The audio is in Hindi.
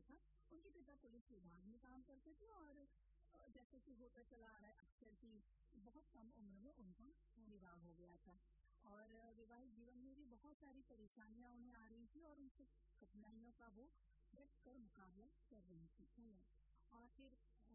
था। उनके पिता पुलिस विभाग में काम करते थे और जैसे कि होता चला आ रहा है अक्सर कि बहुत कम उम्र में उनका विवाह हो गया था और वैवाहिक जीवन में भी बहुत सारी परेशानियां उन्हें आ रही थी और उनसे कठिनाइयों का वो डट कर मुकाबला कर रही थी। और फिर